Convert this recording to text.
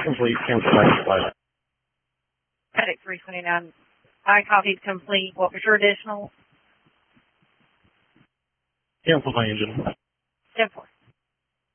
complete. Cancel back flight. FedEx 329. I copied complete. What was your additional? Cancel my engine. 10-4.